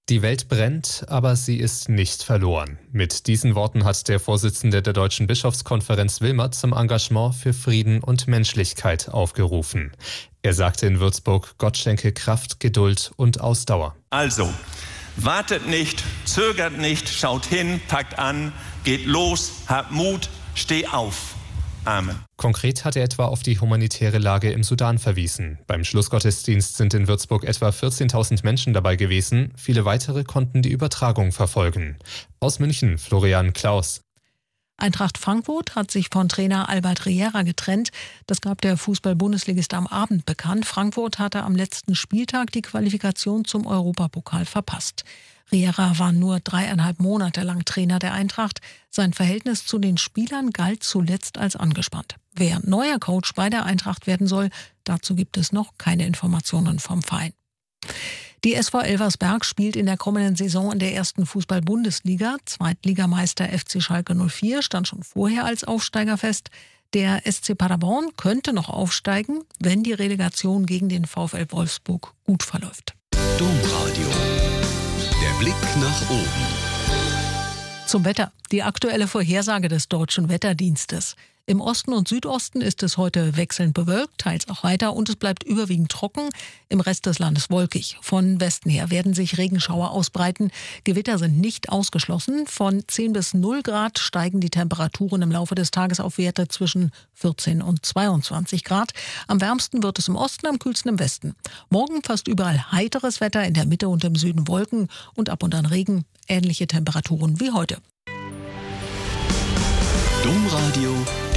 Die Welt brennt, aber sie ist nicht verloren. Mit diesen Worten hat der Vorsitzende der Deutschen Bischofskonferenz Wilmert zum Engagement für Frieden und Menschlichkeit aufgerufen. Er sagte in Würzburg, Gott schenke Kraft, Geduld und Ausdauer. Also, wartet nicht, zögert nicht, schaut hin, packt an, geht los, habt Mut, steh auf. Amen. Konkret hat er etwa auf die humanitäre Lage im Sudan verwiesen. Beim Schlussgottesdienst sind in Würzburg etwa 14.000 Menschen dabei gewesen. Viele weitere konnten die Übertragung verfolgen. Aus München, Florian Klaus. Eintracht Frankfurt hat sich von Trainer Albert Riera getrennt. Das gab der Fußball-Bundesligist am Abend bekannt. Frankfurt hatte am letzten Spieltag die Qualifikation zum Europapokal verpasst. Riera war nur 3,5 Monate lang Trainer der Eintracht. Sein Verhältnis zu den Spielern galt zuletzt als angespannt. Wer neuer Coach bei der Eintracht werden soll, dazu gibt es noch keine Informationen vom Verein. Die SV Elversberg spielt in der kommenden Saison in der ersten Fußball-Bundesliga. Zweitligameister FC Schalke 04 stand schon vorher als Aufsteiger fest. Der SC Paderborn könnte noch aufsteigen, wenn die Relegation gegen den VfL Wolfsburg gut verläuft. Domradio. Der Blick nach oben. Zum Wetter. Die aktuelle Vorhersage des Deutschen Wetterdienstes. Im Osten und Südosten ist es heute wechselnd bewölkt, teils auch weiter, und es bleibt überwiegend trocken. Im Rest des Landes wolkig. Von Westen her werden sich Regenschauer ausbreiten. Gewitter sind nicht ausgeschlossen. Von 10 bis 0 Grad steigen die Temperaturen im Laufe des Tages auf Werte zwischen 14 und 22 Grad. Am wärmsten wird es im Osten, am kühlsten im Westen. Morgen fast überall heiteres Wetter, in der Mitte und im Süden Wolken und ab und an Regen. Ähnliche Temperaturen wie heute. Domradio